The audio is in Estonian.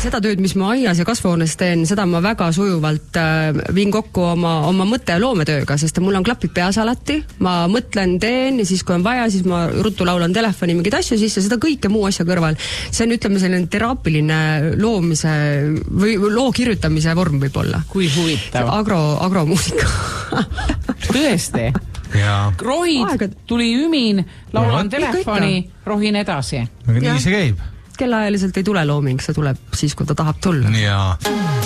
seda tööd, mis ma aias ja kasvuhoones teen, seda ma väga sujuvalt viin kokku oma mõtte ja loometööga, sest mul on klapid peas alati, ma mõtlen, teen ja siis kui on vaja, siis ma ruttu laulan telefoni mingeid asju sisse, seda kõike muu asja kõrval. See on, ütleme, selline teraapiline loomise või loo kirjutamise vorm võib olla. Kui huvitav. Agromuusika. Tõesti? Rohid, tuli ümin, laulan telefoni, rohin edasi. Aga nii see käib. Kellaajaliselt ei tule looming, see tuleb siis, kui ta tahab tulla. Jaa.